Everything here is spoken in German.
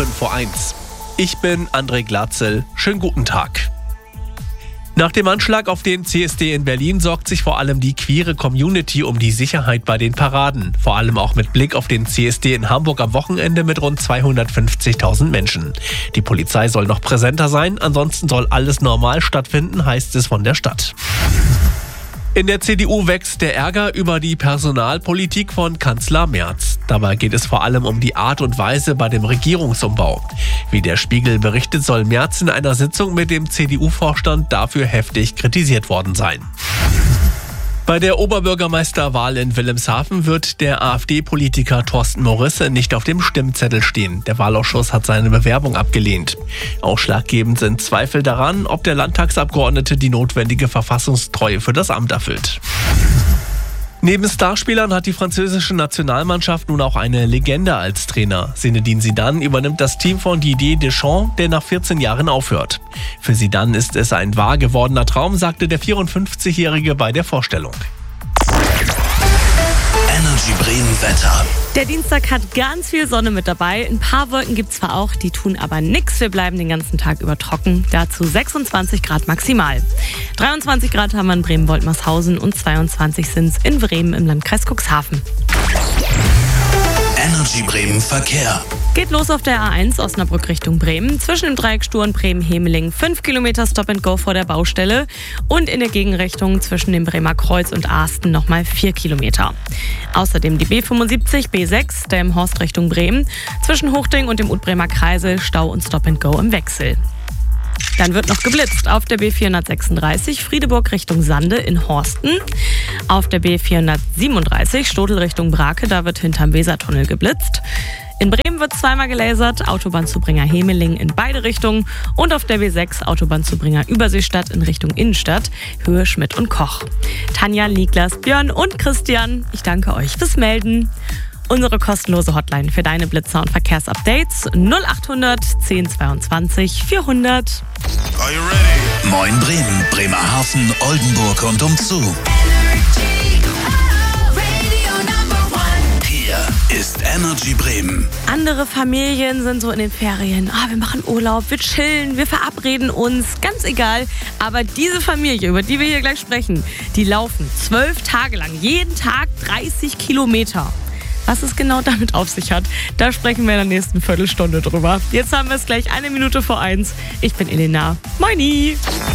5:01. Ich bin André Glatzel. Schönen guten Tag. Nach dem Anschlag auf den CSD in Berlin sorgt sich vor allem die queere Community um die Sicherheit bei den Paraden. Vor allem auch mit Blick auf den CSD in Hamburg am Wochenende mit rund 250.000 Menschen. Die Polizei soll noch präsenter sein, ansonsten soll alles normal stattfinden, heißt es von der Stadt. In der CDU wächst der Ärger über die Personalpolitik von Kanzler Merz. Dabei geht es vor allem um die Art und Weise bei dem Regierungsumbau. Wie der Spiegel berichtet, soll Merz in einer Sitzung mit dem CDU-Vorstand dafür heftig kritisiert worden sein. Bei der Oberbürgermeisterwahl in Wilhelmshaven wird der AfD-Politiker Thorsten Morisse nicht auf dem Stimmzettel stehen. Der Wahlausschuss hat seine Bewerbung abgelehnt. Ausschlaggebend sind Zweifel daran, ob der Landtagsabgeordnete die notwendige Verfassungstreue für das Amt erfüllt. Neben Starspielern hat die französische Nationalmannschaft nun auch eine Legende als Trainer. Zinedine Zidane übernimmt das Team von Didier Deschamps, der nach 14 Jahren aufhört. Für Zidane ist es ein wahr gewordener Traum, sagte der 54-Jährige bei der Vorstellung. Energy Bremen Wetter. Der Dienstag hat ganz viel Sonne mit dabei. Ein paar Wolken gibt es zwar auch, die tun aber nichts. Wir bleiben den ganzen Tag über trocken. Dazu 26 Grad maximal. 23 Grad haben wir in Bremen-Woltmershausen und 22 sind es in Bremen im Landkreis Cuxhaven. Energy Bremen Verkehr. Geht los auf der A1 Osnabrück Richtung Bremen. Zwischen dem Dreieck Sturm Bremen-Hemeling 5 Kilometer Stop-and-Go vor der Baustelle. Und in der Gegenrichtung zwischen dem Bremer Kreuz und Asten nochmal 4 Kilometer. Außerdem die B75, B6, Delmenhorst Richtung Bremen. Zwischen Hochding und dem Utbremer Kreisel Stau und Stop-and-Go im Wechsel. Dann wird noch geblitzt auf der B436 Friedeburg Richtung Sande in Horsten. Auf der B437 Stodel Richtung Brake, da wird hinterm Wesertunnel geblitzt. In Bremen wird zweimal gelasert, Autobahnzubringer Hemeling in beide Richtungen und auf der B6 Autobahnzubringer Überseestadt in Richtung Innenstadt, Höhe Schmidt und Koch. Tanja, Niklas, Björn und Christian, ich danke euch fürs Melden. Unsere kostenlose Hotline für deine Blitzer und Verkehrsupdates 0800 1022 400. Are you ready? Moin Bremen, Bremerhaven, Oldenburg und umzu. Hier ist Energy Bremen. Andere Familien sind so in den Ferien. Wir machen Urlaub, wir chillen, wir verabreden uns, ganz egal. Aber diese Familie, über die wir hier gleich sprechen, die laufen 12 Tage lang, jeden Tag 30 Kilometer. Was es genau damit auf sich hat, da sprechen wir in der nächsten Viertelstunde drüber. Jetzt haben wir es gleich 1 Minute vor 1. Ich bin Elena. Moini!